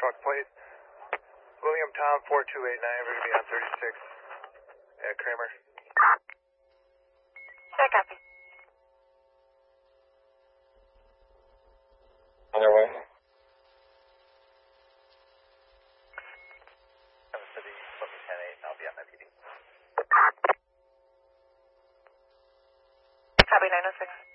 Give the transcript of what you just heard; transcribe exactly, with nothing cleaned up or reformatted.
truck plate. William Tom four two eight nine, we're going to be on thirty-six at Kramer. Sure, copy. On their way. Seven City, Booking ten eight, I'll be on my P D. Copy nine oh six.